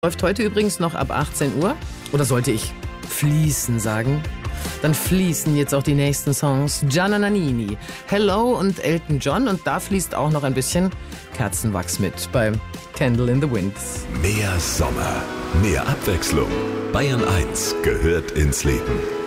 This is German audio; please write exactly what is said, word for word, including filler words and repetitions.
Läuft heute übrigens noch ab achtzehn Uhr. Oder sollte ich fließen sagen? Dann fließen jetzt auch die nächsten Songs. Gianna Nannini, Hello und Elton John. Und da fließt auch noch ein bisschen Kerzenwachs mit bei Candle in the Wind. Mehr Sommer, mehr Abwechslung. Bayern eins gehört ins Leben.